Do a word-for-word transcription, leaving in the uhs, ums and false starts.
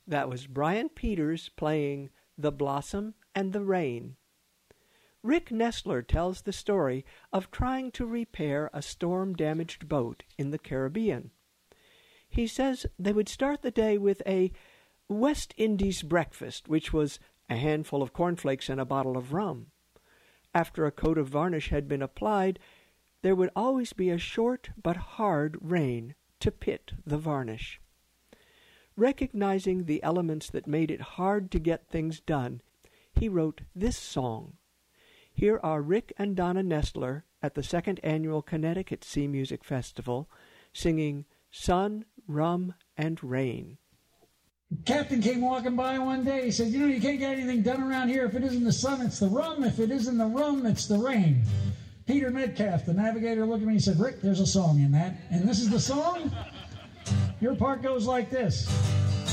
That was Brian Peters playing The Blossom and the Rain. Rick Nestler tells the story of trying to repair a storm-damaged boat in the Caribbean. He says they would start the day with a West Indies breakfast, which was a handful of cornflakes and a bottle of rum. After a coat of varnish had been applied, there would always be a short but hard rain to pit the varnish. Recognizing the elements that made it hard to get things done, he wrote this song. Here are Rick and Donna Nestler at the second annual Connecticut Sea Music Festival singing Sun, Rum, and Rain. Captain came walking by one day. He said, you know, you can't get anything done around here. If it isn't the sun, it's the rum. If it isn't the rum, it's the rain. Peter Metcalf, the navigator, looked at me and said, Rick, there's a song in that. And this is the song? Your part goes like this.